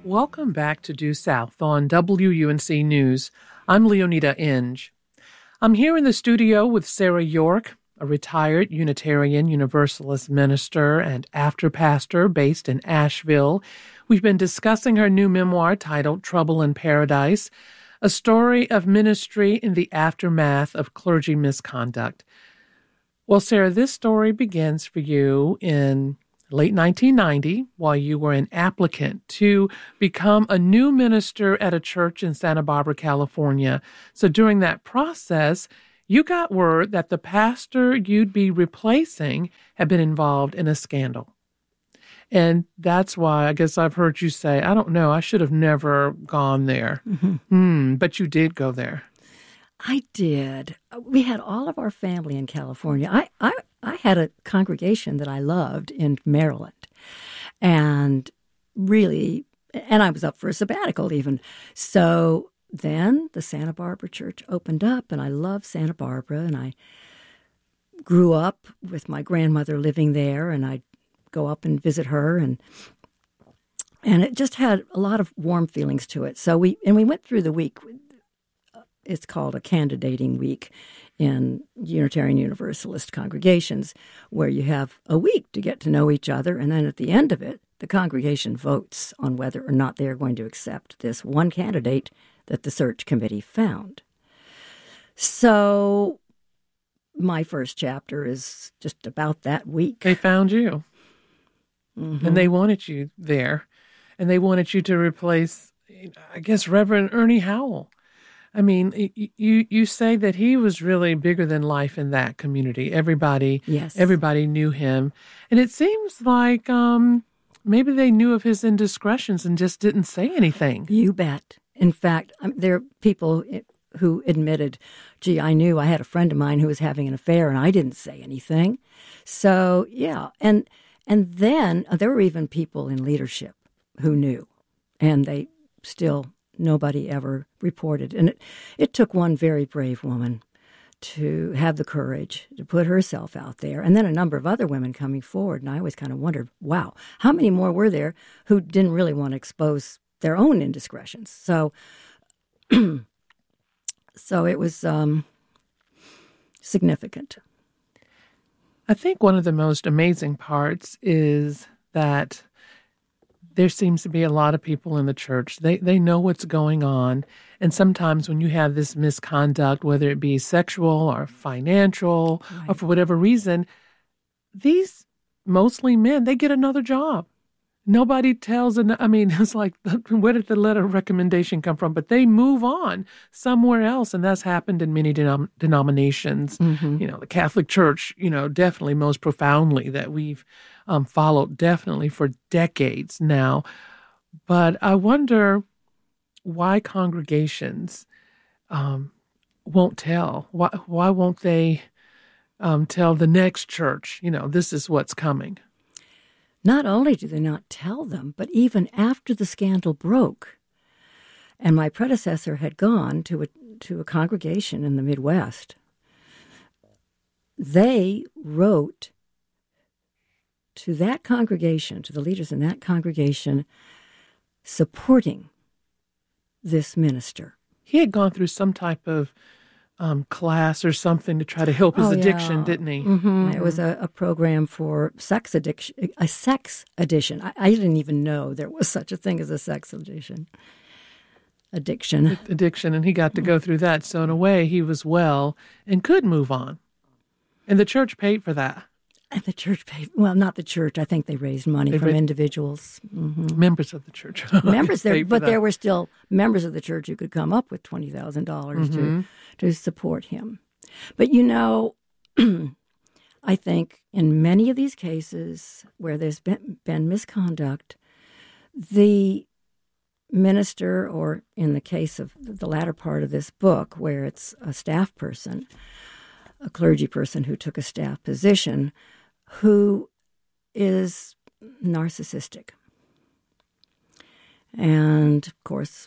Welcome back to Due South on WUNC News. I'm Leonida Inge. I'm here in the studio with Sarah York, a retired Unitarian Universalist minister and after pastor based in Asheville. We've been discussing her new memoir titled Trouble in Paradise, a story of ministry in the aftermath of clergy misconduct. Well, Sarah, this story begins for you in late 1990, while you were an applicant to become a new minister at a church in Santa Barbara, California. So during that process, you got word that the pastor you'd be replacing had been involved in a scandal. And that's why I guess I've heard you say, I don't know, I should have never gone there. But you did go there. I did. We had all of our family in California. I had a congregation that I loved in Maryland. And really, and I was up for a sabbatical even. So then the Santa Barbara church opened up, and I loved Santa Barbara. And I grew up with my grandmother living there, and I'd go up and visit her. And it just had a lot of warm feelings to it. So we went through the week. It's called a candidating week in Unitarian Universalist congregations, where you have a week to get to know each other, and then at the end of it, the congregation votes on whether or not they are going to accept this one candidate that the search committee found. So my first chapter is just about that week. They found you, and they wanted you there, and they wanted you to replace, I guess, Reverend Ernie Howell. I mean, you say that he was really bigger than life in that community. Everybody knew him. And it seems like maybe they knew of his indiscretions and just didn't say anything. You bet. In fact, there are people who admitted, gee, I knew I had a friend of mine who was having an affair and I didn't say anything. So, yeah. And then there were even people in leadership who knew, and they still... Nobody ever reported. And it took one very brave woman to have the courage to put herself out there, and then a number of other women coming forward. And I always kind of wondered, wow, how many more were there who didn't really want to expose their own indiscretions? So it was significant. I think one of the most amazing parts is that there seems to be a lot of people in the church. They know what's going on. And sometimes when you have this misconduct, whether it be sexual or financial or for whatever reason, these mostly men, they get another job. Nobody tells, it's like, where did the letter of recommendation come from? But they move on somewhere else. And that's happened in many denominations. The Catholic Church, definitely most profoundly that we've followed definitely for decades now. But I wonder why congregations won't tell. Why won't they tell the next church, this is what's coming? Not only do they not tell them, but even after the scandal broke, and my predecessor had gone to a congregation in the Midwest, they wrote to that congregation, to the leaders in that congregation, supporting this minister. He had gone through some type of class or something to try to help his addiction, didn't he? It was a program for sex addiction, a sex addiction. I didn't even know there was such a thing as a sex addiction. Addiction, and he got to go through that. So in a way, he was well and could move on. And the church paid for that. And the church paid, well, not the church. I think they raised money from individuals. Members of the church. Members there, but there were still members of the church who could come up with $20,000 to support him. But, I think in many of these cases where there's been misconduct, the minister, or in the case of the latter part of this book, where it's a staff person, a clergy person who took a staff position, who is narcissistic. And, of course,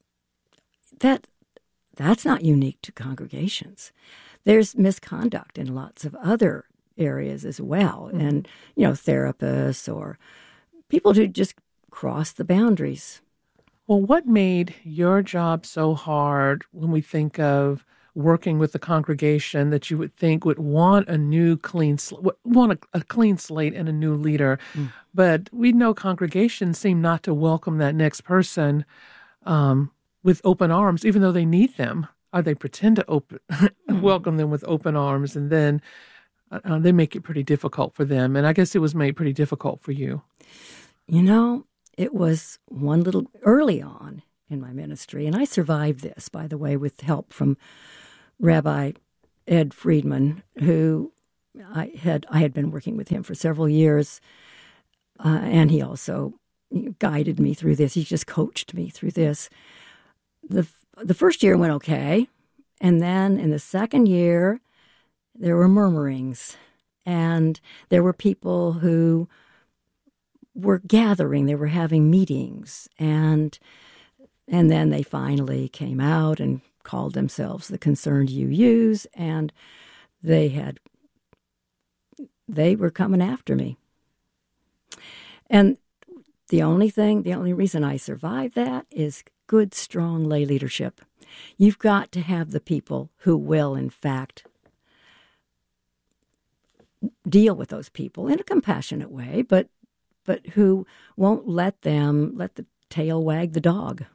that's not unique to congregations. There's misconduct in lots of other areas as well. And, therapists or people who just cross the boundaries Well, what made your job so hard when we think of working with the congregation that you would think would want a new want a clean slate and a new leader? Mm. But we know congregations seem not to welcome that next person with open arms, even though they need them. Or they pretend to welcome them with open arms, and then they make it pretty difficult for them. And I guess it was made pretty difficult for you. You know, it was one little early on in my ministry, and I survived this, by the way, with help from Rabbi Ed Friedman, who I had been working with him for several years, and he also guided me through this. He just coached me through this. The first year went okay, and then in the second year, there were murmurings, and there were people who were gathering, they were having meetings, and then they finally came out and called themselves the Concerned UUs, and they were coming after me. And the only reason I survived that is good, strong lay leadership. You've got to have the people who will, in fact, deal with those people in a compassionate way, but who won't let the tail wag the dog.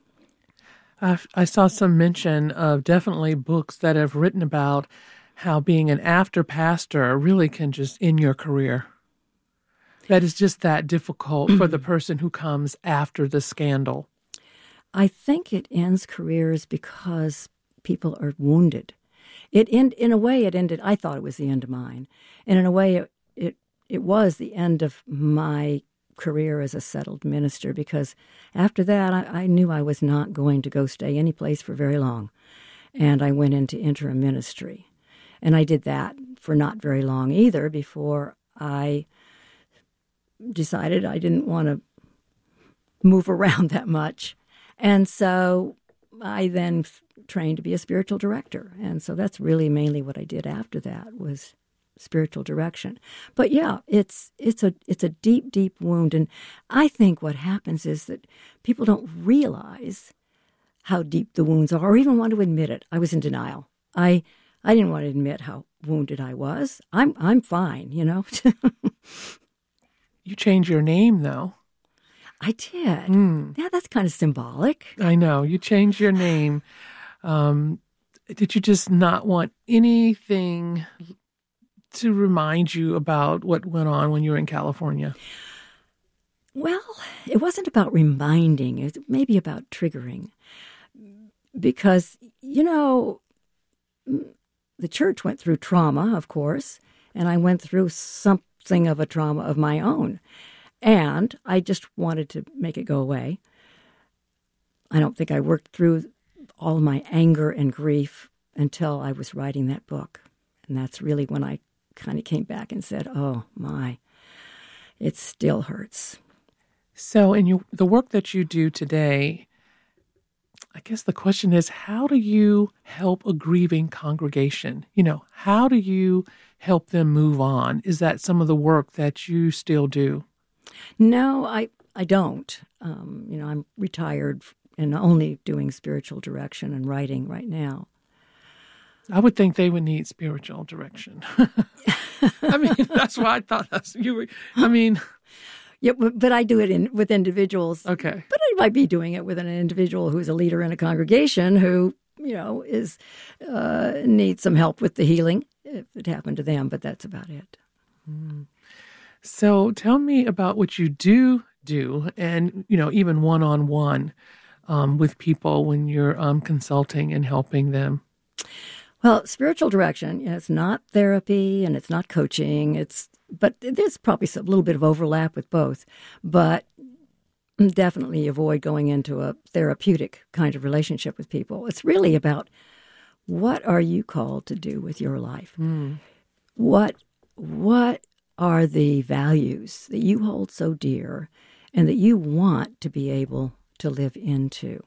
I saw some mention of definitely books that have written about how being an after pastor really can just end your career. That is just that difficult for the person who comes after the scandal. I think it ends careers because people are wounded. In a way, it ended. I thought it was the end of mine, and in a way, it was the end of my career as a settled minister, because after that, I knew I was not going to go stay any place for very long, and I went into interim ministry, and I did that for not very long either before I decided I didn't want to move around that much. And so I then trained to be a spiritual director. And so that's really mainly what I did after that was spiritual direction. But yeah, it's a deep, deep wound. And I think what happens is that people don't realize how deep the wounds are or even want to admit it. I was in denial. I didn't want to admit how wounded I was. I'm fine, you know. You changed your name, though. I did. Yeah, that's kind of symbolic. I know. You changed your name. Did you just not want anything to remind you about what went on when you were in California? Well, it wasn't about reminding. It was maybe about triggering. Because, you know, the church went through trauma, of course, and I went through something of a trauma of my own. And I just wanted to make it go away. I don't think I worked through all my anger and grief until I was writing that book. And that's really when I kind of came back and said, oh, my, it still hurts. So in the work that you do today, I guess the question is, how do you help a grieving congregation? You know, how do you help them move on? Is that some of the work that you still do? No, I don't. You know, I'm retired and only doing spiritual direction and writing right now. I would think they would need spiritual direction. I mean, that's why I thought you were. I mean, yeah, but I do it with individuals. Okay, but I might be doing it with an individual who's a leader in a congregation who, you know, needs some help with the healing if it happened to them. But that's about it. So tell me about what you do, and, you know, even one-on-one with people when you're consulting and helping them. Well, spiritual direction, it's not therapy and it's not coaching. But there's probably a little bit of overlap with both. But definitely avoid going into a therapeutic kind of relationship with people. It's really about what are you called to do with your life? What are the values that you hold so dear and that you want to be able to live into?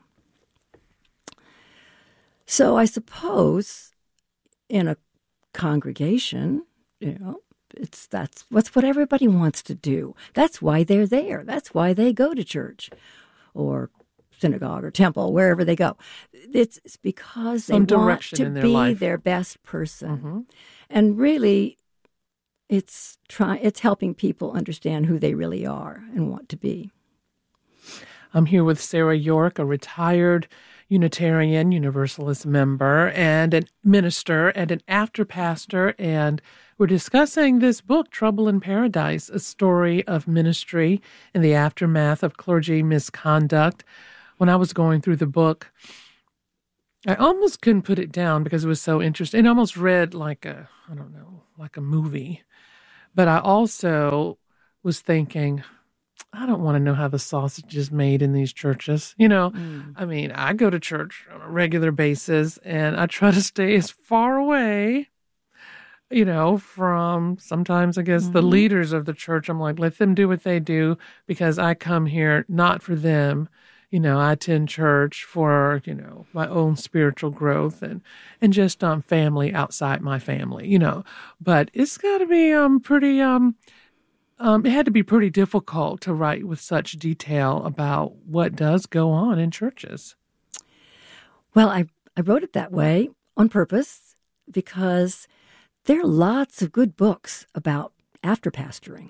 So I suppose in a congregation, you know, that's what everybody wants to do. That's why they're there. That's why they go to church or synagogue or temple, wherever they go. It's because they want to be their best person. And really, it's helping people understand who they really are and want to be. I'm here with Sarah York, a retired Unitarian Universalist member and a minister and an after pastor, and we're discussing this book, Trouble in Paradise, a story of ministry in the aftermath of clergy misconduct. When I was going through the book, I almost couldn't put it down because it was so interesting. It almost read like a movie. But I also was thinking, I don't want to know how the sausage is made in these churches. I mean, I go to church on a regular basis and I try to stay as far away, from sometimes, I guess, the leaders of the church. I'm like, let them do what they do because I come here not for them. I attend church for, my own spiritual growth and just family outside my family, But it's got to be pretty, it had to be pretty difficult to write with such detail about what does go on in churches. Well, I wrote it that way on purpose because there are lots of good books about after pastoring.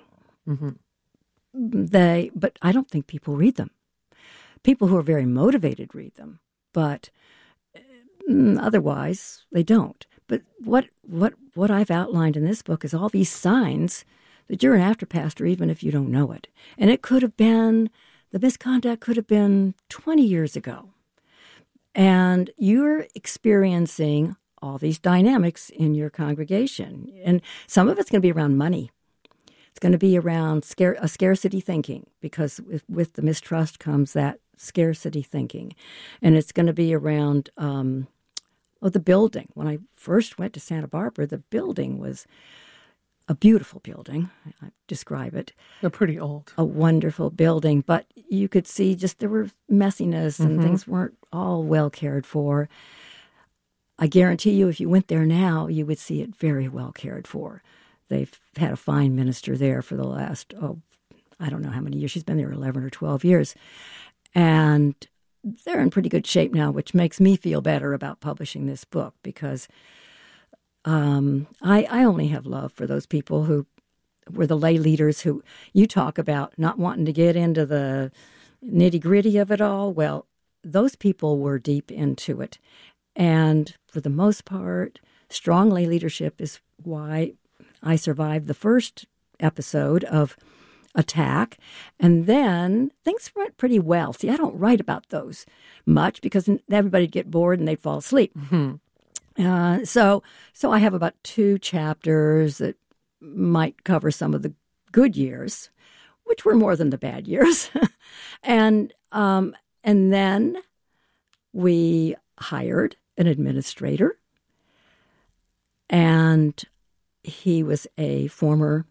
But I don't think people read them. People who are very motivated read them, but otherwise they don't. But what I've outlined in this book is all these signs that you're an after pastor even if you don't know it. And the misconduct could have been 20 years ago. And you're experiencing all these dynamics in your congregation. And some of it's going to be around money. It's going to be around a scarcity thinking, because with the mistrust comes that scarcity thinking. And it's going to be around the building. When I first went to Santa Barbara, the building was a beautiful building. I describe it. They're pretty old. A wonderful building, but you could see just there were messiness and things weren't all well cared for. I guarantee you if you went there now, you would see it very well cared for. They've had a fine minister there for the last, I don't know how many years. She's been there 11 or 12 years. And they're in pretty good shape now, which makes me feel better about publishing this book because I only have love for those people who were the lay leaders who you talk about not wanting to get into the nitty-gritty of it all. Well, those people were deep into it. And for the most part, strong lay leadership is why I survived the first episode of attack. And then things went pretty well. See, I don't write about those much because everybody'd get bored and they'd fall asleep. So I have about 2 chapters that might cover some of the good years, which were more than the bad years. And then we hired an administrator, and he was a former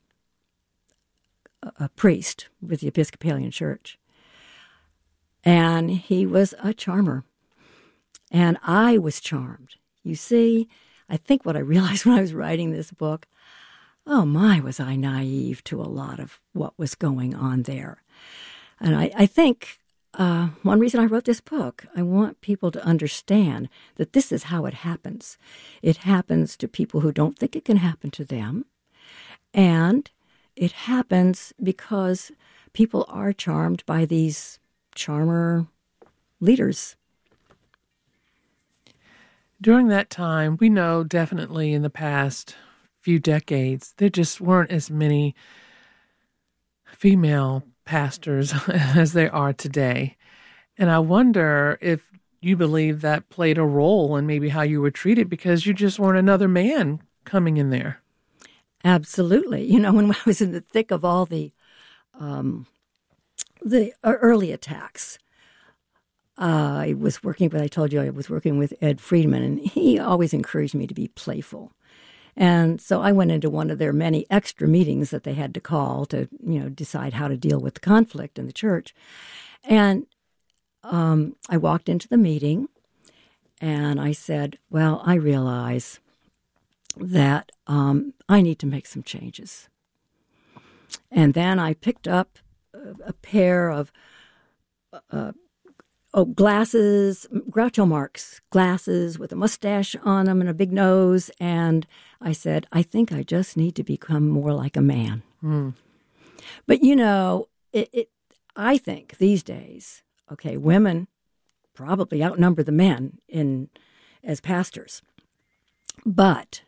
priest with the Episcopalian Church. And he was a charmer. And I was charmed. You see, I think what I realized when I was writing this book, oh my, was I naive to a lot of what was going on there. And I think one reason I wrote this book, I want people to understand that this is how it happens. It happens to people who don't think it can happen to them. And it happens because people are charmed by these charmer leaders. During that time, we know definitely in the past few decades, there just weren't as many female pastors as there are today. And I wonder if you believe that played a role in maybe how you were treated because you just weren't another man coming in there. Absolutely. You know, when I was in the thick of all the early attacks, I told you I was working with Ed Friedman, and he always encouraged me to be playful. And so I went into one of their many extra meetings that they had to call to, decide how to deal with the conflict in the church. And I walked into the meeting, and I said, well, I realize that I need to make some changes. And then I picked up a pair of glasses, Groucho Marx glasses with a mustache on them and a big nose. And I said, I think I just need to become more like a man. Mm. But, I think these days, okay, women probably outnumber the men as pastors. But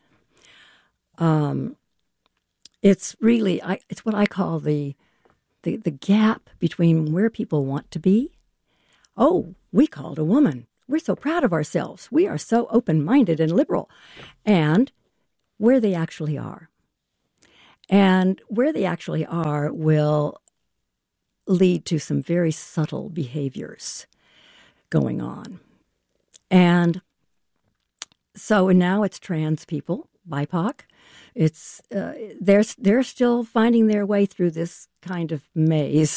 it's really, it's what I call the gap between where people want to be. Oh, we called a woman. We're so proud of ourselves. We are so open-minded and liberal. And where they actually are. And where they actually are will lead to some very subtle behaviors going on. And so now it's trans people, BIPOC. It's they're still finding their way through this kind of maze.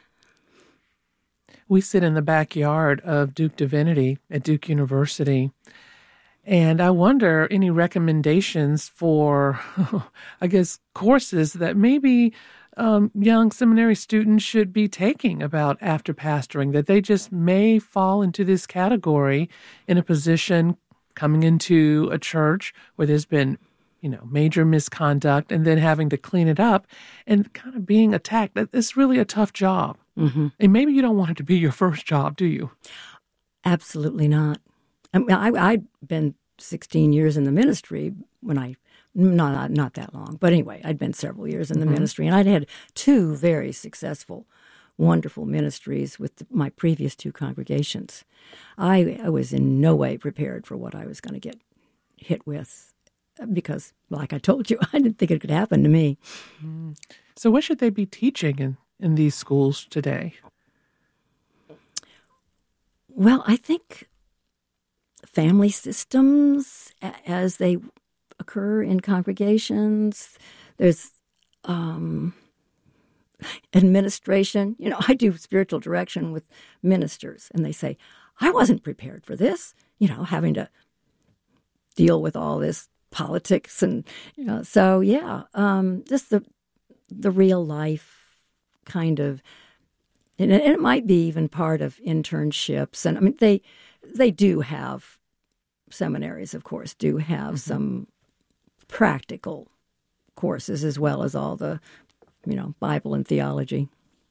We sit in the backyard of Duke Divinity at Duke University, and I wonder any recommendations for, I guess, courses that maybe young seminary students should be taking about after pastoring, that they just may fall into this category in a position coming into a church where there's been, major misconduct and then having to clean it up and kind of being attacked. It's really a tough job. Mm-hmm. And maybe you don't want it to be your first job, do you? Absolutely not. I mean, I'd been 16 years in the ministry when not that long, but anyway, I'd been several years in the ministry, and I'd had 2 very successful, wonderful ministries with my previous 2 congregations. I was in no way prepared for what I was going to get hit with because, like I told you, I didn't think it could happen to me. So what should they be teaching in these schools today? Well, I think family systems as they occur in congregations. There's administration. I do spiritual direction with ministers, and they say, I wasn't prepared for this, having to deal with all this politics. And, so, yeah, just the real life kind of, and it might be even part of internships. And, I mean, they do have, seminaries, of course, do have some practical courses as well as all the, Bible and theology.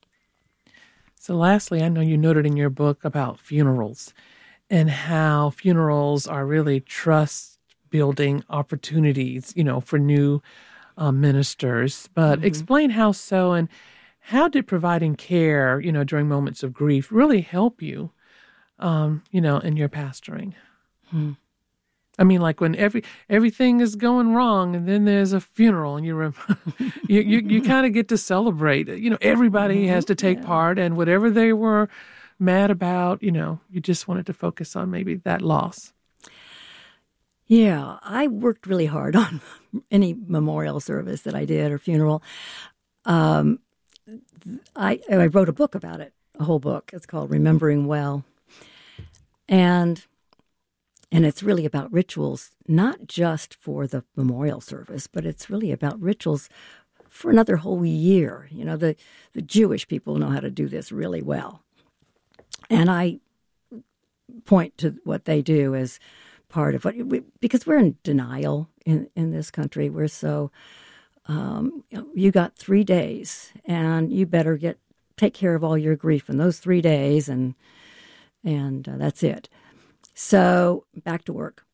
So lastly, I know you noted in your book about funerals and how funerals are really trust-building opportunities, for new ministers. But explain how so, and how did providing care, during moments of grief really help you, in your pastoring? I mean, like when everything is going wrong, and then there's a funeral, and you kind of get to celebrate. Everybody has to take part, and whatever they were mad about, you just wanted to focus on maybe that loss. Yeah, I worked really hard on any memorial service that I did or funeral. I wrote a book about it, a whole book. It's called Remembering Well, and it's really about rituals, not just for the memorial service, but it's really about rituals for another whole year. The Jewish people know how to do this really well. And I point to what they do as part of what, because we're in denial in this country. We're so, you got 3 days, and you better take care of all your grief in those 3 days, and that's it. So back to work.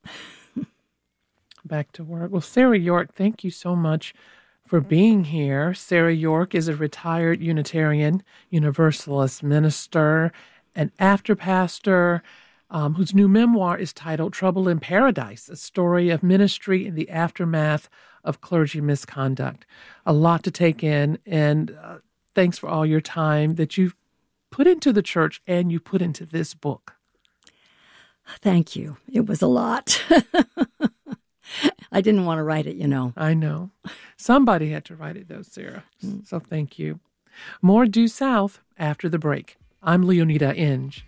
Back to work. Well, Sarah York, thank you so much for being here. Sarah York is a retired Unitarian Universalist minister and after pastor whose new memoir is titled Trouble in Paradise, a story of ministry in the aftermath of clergy misconduct. A lot to take in, and thanks for all your time that you've put into the church and you put into this book. Thank you. It was a lot. I didn't want to write it, I know. Somebody had to write it, though, Sarah. So thank you. More Due South after the break. I'm Leonida Inge.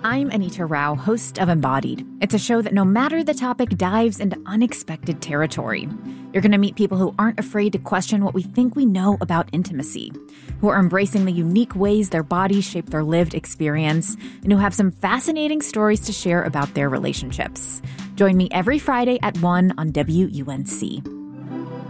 I'm Anita Rao, host of Embodied. It's a show that no matter the topic dives into unexpected territory. You're going to meet people who aren't afraid to question what we think we know about intimacy, who are embracing the unique ways their bodies shape their lived experience, and who have some fascinating stories to share about their relationships. Join me every Friday at 1 on WUNC.